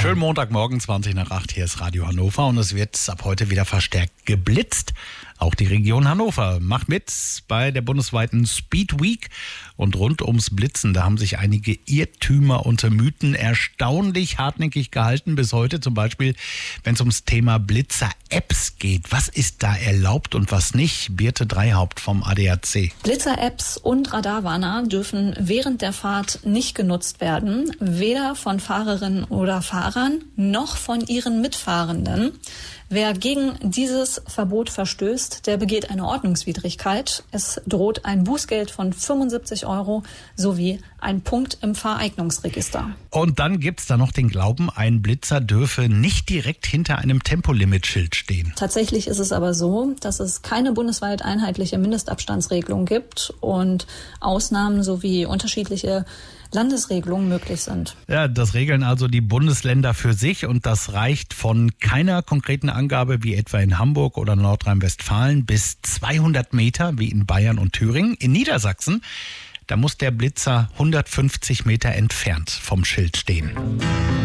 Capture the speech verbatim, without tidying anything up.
Schönen Montagmorgen, zwanzig nach acht, hier ist Radio Hannover und es wird ab heute wieder verstärkt geblitzt. Auch die Region Hannover macht mit bei der bundesweiten Speed Week und rund ums Blitzen, da haben sich einige Irrtümer und Mythen erstaunlich hartnäckig gehalten bis heute. Zum Beispiel, wenn es ums Thema Blitzer-Apps geht. Was ist da erlaubt und was nicht? Birte Dreihaupt vom A D A C. Blitzer-Apps und Radarwarner dürfen während der Fahrt nicht genutzt werden, weder von Fahrerinnen oder Fahrern noch von ihren Mitfahrenden. Wer gegen dieses Verbot verstößt, der begeht eine Ordnungswidrigkeit. Es droht ein Bußgeld von fünfundsiebzig Euro sowie ein Punkt im Fahreignungsregister. Und dann gibt's da noch den Glauben, ein Blitzer dürfe nicht direkt hinter einem Tempolimitschild stehen. Tatsächlich ist es aber so, dass es keine bundesweit einheitliche Mindestabstandsregelung gibt und Ausnahmen sowie unterschiedliche Landesregelungen möglich sind. Ja, das regeln also die Bundesländer für sich und das reicht von keiner konkreten Angabe wie etwa in Hamburg oder Nordrhein-Westfalen bis zweihundert Meter wie in Bayern und Thüringen. In Niedersachsen, da muss der Blitzer hundertfünfzig Meter entfernt vom Schild stehen.